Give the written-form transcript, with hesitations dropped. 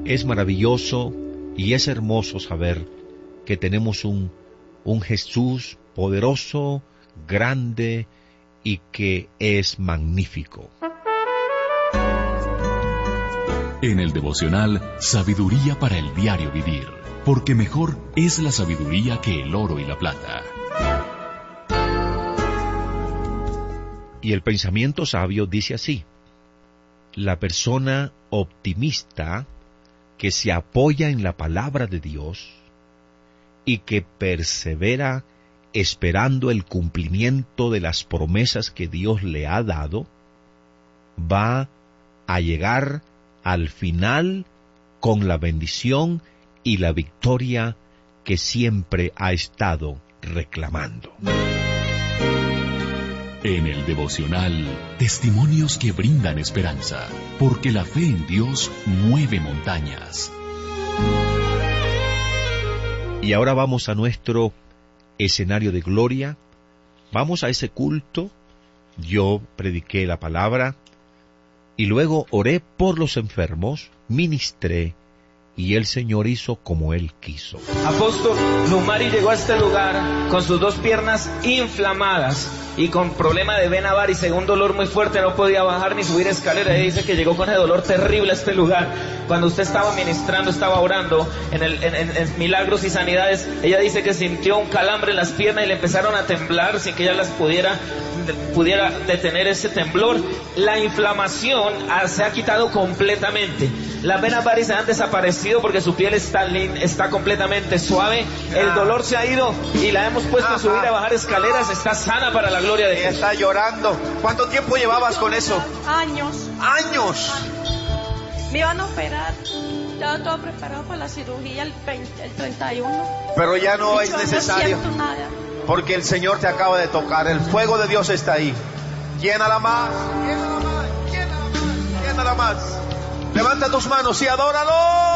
Es maravilloso y es hermoso saber que tenemos un Jesús poderoso, grande y que es magnífico. En el devocional Sabiduría para el diario vivir, porque mejor es la sabiduría que el oro y la plata. Y el pensamiento sabio dice así: la persona optimista que se apoya en la palabra de Dios y que persevera esperando el cumplimiento de las promesas que Dios le ha dado, va a llegar al final con la bendición y la victoria que siempre ha estado reclamando. En el devocional, testimonios que brindan esperanza, porque la fe en Dios mueve montañas. Y ahora vamos a nuestro escenario de gloria. Vamos a ese culto. Yo prediqué la palabra y luego oré por los enfermos, ministré y el Señor hizo como Él quiso. Apóstol, Numari llegó a este lugar con sus dos piernas inflamadas y con problema de vena varice, un dolor muy fuerte, no podía bajar ni subir escaleras. Ella dice que llegó con ese dolor terrible a este lugar. Cuando usted estaba ministrando, estaba orando en milagros y sanidades, ella dice que sintió un calambre en las piernas y le empezaron a temblar sin que ella las pudiera detener ese temblor. La inflamación se ha quitado completamente. Las venas varices han desaparecido porque su piel está completamente suave. El dolor se ha ido y la hemos puesto a subir, a bajar escaleras. Está sana para la gloria de Dios. Está llorando. ¿Cuánto tiempo llevabas con eso? Años. ¡Años! Me iban a operar. Estaba todo preparado para la cirugía el 31. Pero ya no es Yo necesario. No siento nada. Porque el Señor te acaba de tocar. El fuego de Dios está ahí. Llénala más. Llénala más. Llénala más. Llénala más. Levanta tus manos y adóralo.